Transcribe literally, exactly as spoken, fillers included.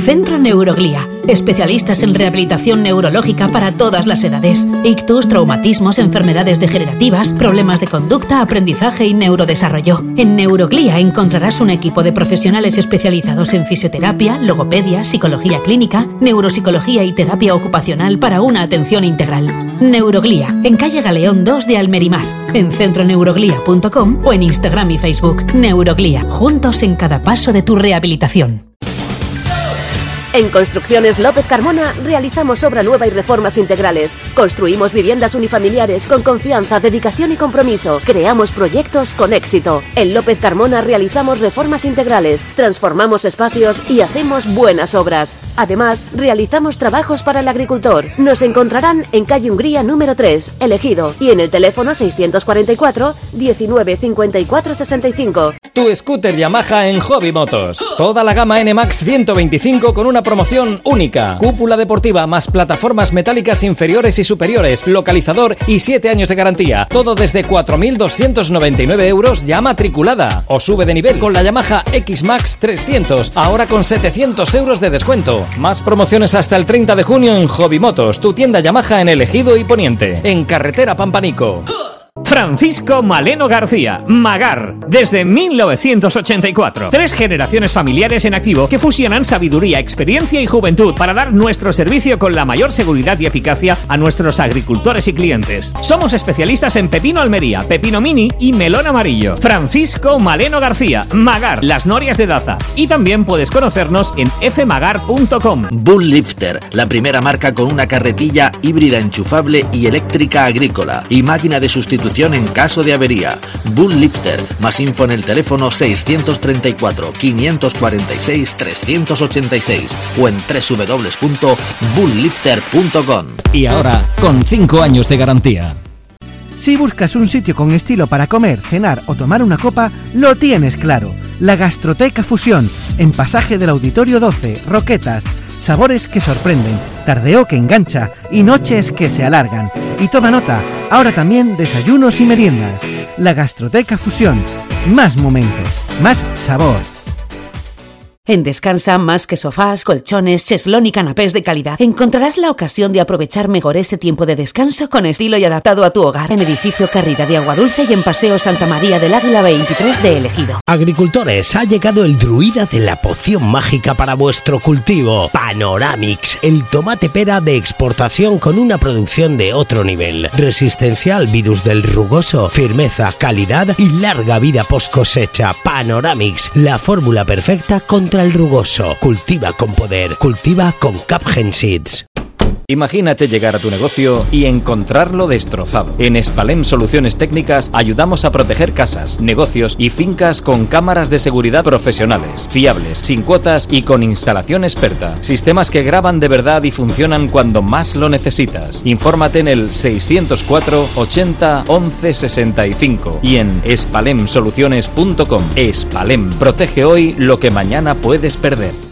Centro Neuroglía. Especialistas en rehabilitación neurológica para todas las edades. Ictus, traumatismos, enfermedades degenerativas, problemas de conducta, aprendizaje y neurodesarrollo. En Neuroglía encontrarás un equipo de profesionales especializados en fisioterapia, logopedia, psicología clínica, neuropsicología y terapia ocupacional para una atención integral. Neuroglía, en calle Galeón dos de Almerimar, en centro neuroglía punto com o en Instagram y Facebook. Neuroglía, juntos en cada paso de tu rehabilitación. En Construcciones López Carmona realizamos obra nueva y reformas integrales. Construimos viviendas unifamiliares con confianza, dedicación y compromiso. Creamos proyectos con éxito. En López Carmona realizamos reformas integrales, transformamos espacios y hacemos buenas obras. Además, realizamos trabajos para el agricultor. Nos encontrarán en calle Hungría número tres, El Ejido, y en el teléfono seiscientos cuarenta y cuatro, diecinueve, cincuenta y cuatro, sesenta y cinco. Tu scooter Yamaha en Hobby Motos. Toda la gama N Max ciento veinticinco con una promoción única. Cúpula deportiva más plataformas metálicas inferiores y superiores, localizador y siete años de garantía. Todo desde cuatro mil doscientos noventa y nueve euros ya matriculada. O sube de nivel con la Yamaha X-Max trescientos, ahora con setecientos euros de descuento. Más promociones hasta el treinta de junio en Hobby Motos, tu tienda Yamaha en El Ejido y Poniente. En carretera Pampanico. Francisco Maleno García, Magar, desde mil novecientos ochenta y cuatro. Tres generaciones familiares en activo que fusionan sabiduría, experiencia y juventud para dar nuestro servicio con la mayor seguridad y eficacia a nuestros agricultores y clientes. Somos especialistas en pepino Almería, pepino mini y melón amarillo. Francisco Maleno García, Magar, Las Norias de Daza. Y también puedes conocernos en f magar punto com. Bull Lifter, la primera marca con una carretilla híbrida enchufable y eléctrica agrícola y máquina de sustitución en caso de avería. Bull Lifter. Más info en el teléfono seiscientos treinta y cuatro, quinientos cuarenta y seis, trescientos ochenta y seis o en doble u doble u doble u punto bull lifter punto com. Y ahora, con cinco años de garantía. Si buscas un sitio con estilo para comer, cenar o tomar una copa, lo tienes claro. La Gastroteca Fusión, en Pasaje del Auditorio doce, Roquetas. Sabores que sorprenden, tardeo que engancha y noches que se alargan. Y toma nota, ahora también desayunos y meriendas. La Gastroteca Fusión, más momentos, más sabor. En Descansa, más que sofás, colchones, cheslón y canapés de calidad, encontrarás la ocasión de aprovechar mejor ese tiempo de descanso con estilo y adaptado a tu hogar. En Edificio Carrida de Aguadulce y en Paseo Santa María del Águila veintitrés de El Ejido. Agricultores, ha llegado el druida de la poción mágica para vuestro cultivo. Panoramix, el tomate pera de exportación con una producción de otro nivel. Resistencia al virus del rugoso, firmeza, calidad y larga vida post cosecha. Panoramix, la fórmula perfecta contra el rugoso. Cultiva con poder. Cultiva con Capgen Seeds. Imagínate llegar a tu negocio y encontrarlo destrozado. En Spalem Soluciones Técnicas ayudamos a proteger casas, negocios y fincas con cámaras de seguridad profesionales, fiables, sin cuotas y con instalación experta. Sistemas que graban de verdad y funcionan cuando más lo necesitas. Infórmate en el seiscientos cuatro, ochenta, once, sesenta y cinco y en spalem soluciones punto com. Spalem, protege hoy lo que mañana puedes perder.